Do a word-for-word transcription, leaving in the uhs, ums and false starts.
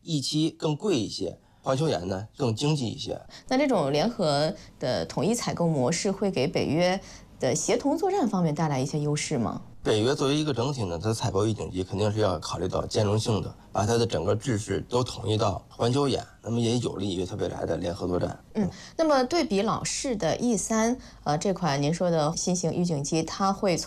一期更贵一些，环球研呢更经济一些。 那这种联合的统一采购模式会给北约的协同作战方面带来一些优势吗？ 北约作为一个整体呢，它采购预警机肯定是要考虑到兼容性的，把它的整个制式都统一到环球演，那么也有利于它未来的联合作战。 嗯，那么对比老式的 E 三，呃，这款您说的新型预警机，它会从